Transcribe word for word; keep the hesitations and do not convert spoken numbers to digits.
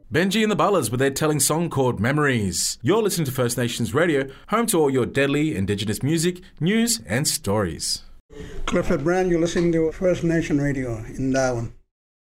Benji and the Bullers with their telling song called Memories. You're listening to First Nations Radio, home to all your deadly Indigenous music, news and stories. Clifford Brand, you're listening to First Nation Radio in Darwin.